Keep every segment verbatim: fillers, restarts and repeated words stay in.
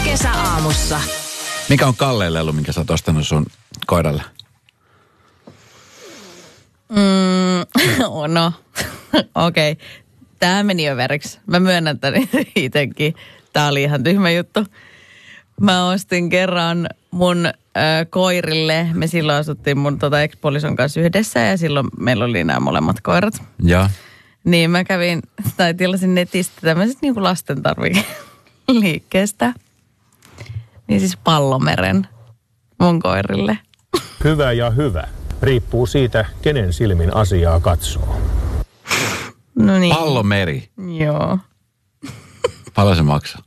Kesäaamussa. Mikä on kallein lelu, minkä sä oot ostanut sun koiralle? Mm, no, okei. Okay. Tää meni jo veriksi. Mä myönnän tän itsekin. Tää oli ihan tyhmä juttu. Mä ostin kerran mun äh, koirille. Me silloin asuttiin mun tota, ex-puolison kanssa yhdessä ja silloin meillä oli nämä molemmat koirat. Joo. Niin mä kävin, tai tilasin netistä tämmöisestä niin kuin lastentarvikeliikkeestä. Niin siis Pallomeren mun koirille. Hyvä ja hyvä. Riippuu siitä, kenen silmin asiaa katsoo. No niin. Pallomeri. Joo. Paljon se maksaa?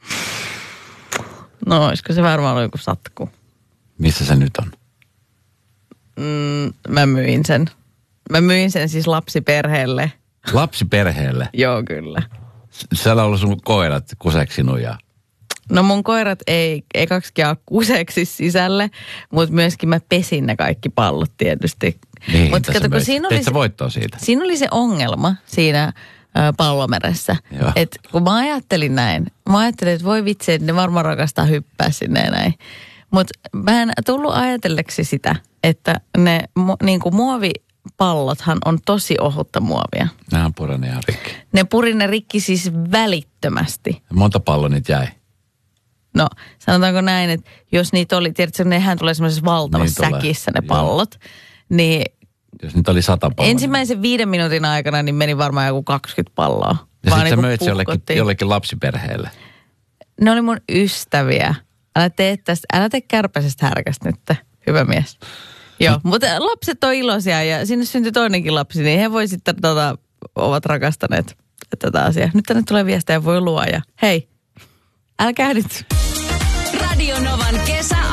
No olisiko se varmaan ollut joku satku. Missä se nyt on? Mm, mä myin sen. Mä myin sen siis lapsiperheelle. Lapsiperheelle? Joo, kyllä. Siellä on ollut sun koirat kuseksinut ja... No mun koirat ei, ei kaksikaan kuseksi sisälle, mutta myöskin mä pesin ne kaikki pallot tietysti. Niin, Mut kato, kun siinä oli, Teit sä voittoa siitä? Siinä oli se ongelma siinä ä, Pallomeressä. Että kun mä ajattelin näin, mä ajattelin, että voi vitsi, että ne varmaan rakastaa hyppää sinne ja näin. Mutta mä en tullut ajatelleeksi sitä, että ne niin kuin muovipallothan on tosi ohutta muovia. Nehän purani ihan rikki. Ne puri ne rikki siis välittömästi. Monta palloa niitä jäi? No, sanotaanko näin, että jos niitä oli, tiedätkö, nehän tulee semmoisessa valtavassa niin säkissä ne pallot, joo. Niin... Jos niitä oli sata palloa. Ensimmäisen viiden minuutin aikana niin meni varmaan joku kaksikymmentä palloa. Ja sitten niin sä möit jollekin, jollekin lapsiperheelle. Ne oli mun ystäviä. Älä tee tästä, älä tee kärpäisestä härkästä nyt, hyvä mies. Joo, mutta lapset on iloisia ja sinne syntyi toinenkin lapsi, niin he voi sitten, tota, ovat rakastaneet tätä asiaa. Nyt tänne tulee viestejä, voi luoja. Hei, älkää nyt. Radio Novan kesä